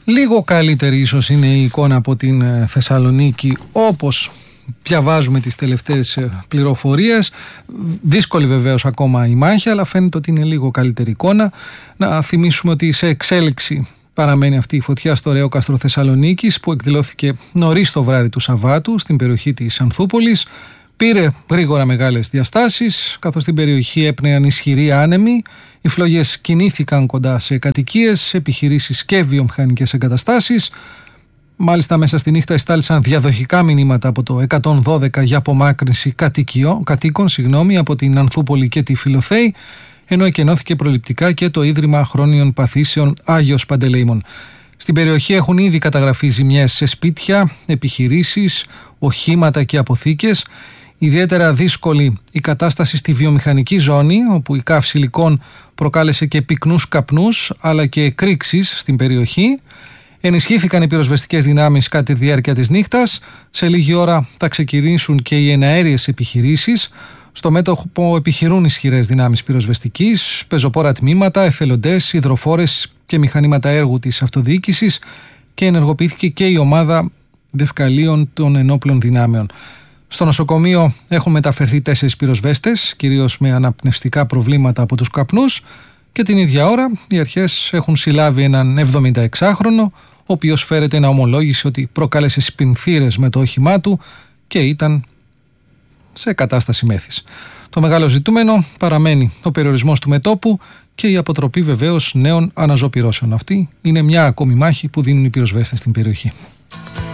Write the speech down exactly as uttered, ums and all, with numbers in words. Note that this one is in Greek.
Λίγο καλύτερη ίσως είναι η εικόνα από την Θεσσαλονίκη, όπως διαβάζουμε τις τελευταίες πληροφορίες. Δύσκολη βεβαίως ακόμα η μάχη, αλλά φαίνεται ότι είναι λίγο καλύτερη εικόνα. Να θυμίσουμε ότι σε εξέλιξη παραμένει αυτή η φωτιά στο Ρέοκαστρο Θεσσαλονίκης, που εκδηλώθηκε νωρίς το βράδυ του Σαββάτου στην περιοχή της Ανθούπολης. Πήρε γρήγορα μεγάλες διαστάσεις, καθώς στην περιοχή έπνεαν ισχυροί άνεμοι. Οι φλόγες κινήθηκαν κοντά σε κατοικίες, επιχειρήσεις και βιομηχανικές εγκαταστάσεις. Μάλιστα, μέσα στη νύχτα εστάλησαν διαδοχικά μηνύματα από το εκατόν δώδεκα για απομάκρυνση κατοίκων συγγνώμη, από την Ανθούπολη και τη Φιλοθέη, ενώ εκενώθηκε προληπτικά και το Ίδρυμα Χρόνιων Παθήσεων Άγιος Παντελεήμων. Στην περιοχή έχουν ήδη καταγραφεί ζημιές σε σπίτια, επιχειρήσεις, οχήματα και αποθήκες. Ιδιαίτερα δύσκολη η κατάσταση στη βιομηχανική ζώνη, όπου η καύση υλικών προκάλεσε και πυκνούς καπνούς αλλά και εκρήξεις στην περιοχή. Ενισχύθηκαν οι πυροσβεστικές δυνάμεις κατά τη διάρκεια της νύχτας. Σε λίγη ώρα θα ξεκινήσουν και οι εναέριες επιχειρήσεις. Στο μέτωπο επιχειρούν ισχυρές δυνάμεις πυροσβεστικής, πεζοπόρα τμήματα, εθελοντές, υδροφόρες και μηχανήματα έργου της αυτοδιοίκησης, και ενεργοποιήθηκε και η ομάδα δευκαλίων των ενόπλων δυνάμεων. Στο νοσοκομείο έχουν μεταφερθεί τέσσερις πυροσβέστες, κυρίως με αναπνευστικά προβλήματα από τους καπνούς, και την ίδια ώρα οι αρχές έχουν συλλάβει έναν εβδομηνταεξάχρονο, ο οποίος φέρεται να ομολόγησε ότι προκάλεσε σπινθήρες με το όχημά του και ήταν σε κατάσταση μέθης. Το μεγάλο ζητούμενο παραμένει ο περιορισμός του μετώπου και η αποτροπή βεβαίως νέων αναζωπυρώσεων. Αυτή είναι μια ακόμη μάχη που δίνουν οι πυροσβέστες στην περιοχή.